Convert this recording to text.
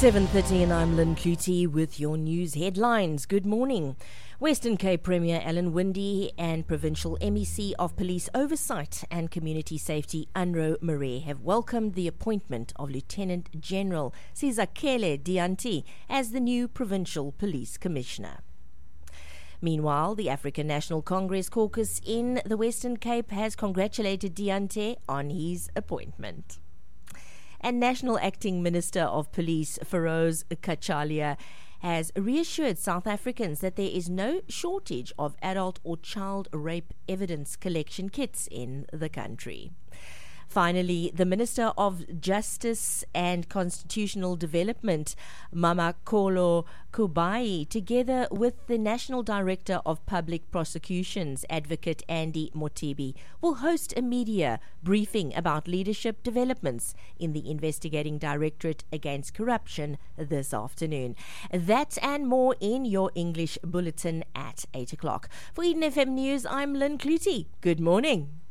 7:30 and I'm Lynn Clutie with your news headlines. Good morning. Western Cape Premier Alan Winde and Provincial MEC of Police Oversight and Community Safety Unro Maree have welcomed the appointment of Lieutenant General Sizakele Dyantyi as the new Provincial Police Commissioner. Meanwhile, the African National Congress caucus in the Western Cape has congratulated Dyantyi on his appointment. And National Acting Minister of Police Feroz Cachalia has reassured South Africans that there is no shortage of adult or child rape evidence collection kits in the country. Finally, the Minister of Justice and Constitutional Development, Mamakolo Kubai, together with the National Director of Public Prosecutions, Advocate Andy Motibi, will host a media briefing about leadership developments in the Investigating Directorate Against Corruption this afternoon. That and more in your English bulletin at 8 o'clock. For Eden FM News, I'm Lynn Clutie. Good morning.